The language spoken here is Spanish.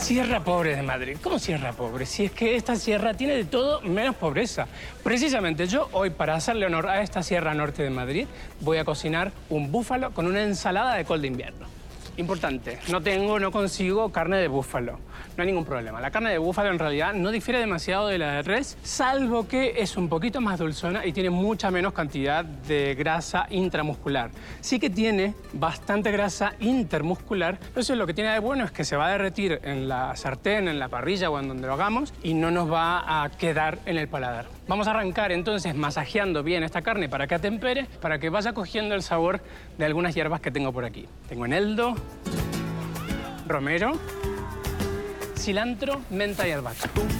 Sierra pobre de Madrid. ¿Cómo sierra pobre? Si es que esta sierra tiene de todo menos pobreza. Precisamente yo hoy, para hacerle honor a esta sierra norte de Madrid, voy a cocinar un búfalo con una ensalada de col de invierno. Importante, no consigo carne de búfalo. No hay ningún problema. La carne de búfalo en realidad no difiere demasiado de la de res, salvo que es un poquito más dulzona y tiene mucha menos cantidad de grasa intramuscular. Sí que tiene bastante grasa intermuscular, pero eso lo que tiene de bueno es que se va a derretir en la sartén, en la parrilla o en donde lo hagamos y no nos va a quedar en el paladar. Vamos a arrancar entonces masajeando bien esta carne para que atempere, para que vaya cogiendo el sabor de algunas hierbas que tengo por aquí. Tengo eneldo, romero, cilantro, menta y albahaca.